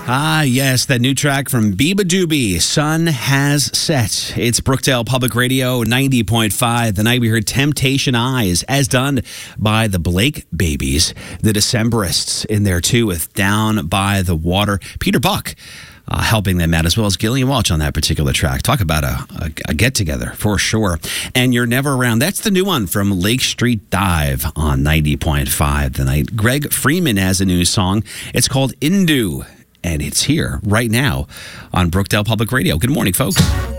Ah, yes, that new track from Biba Doobie, Sun Has Set. It's Brookdale Public Radio 90.5. The night we heard Temptation Eyes, as done by the Blake Babies, the Decemberists in there too with Down by the Water. Peter Buck helping them out, as well as Gillian Walsh on that particular track. Talk about a get-together, for sure. And You're Never Around. That's the new one from Lake Street Dive on 90.5 the night. Greg Freeman has a new song. It's called Indu. And it's here right now on Brookdale Public Radio. Good morning, folks.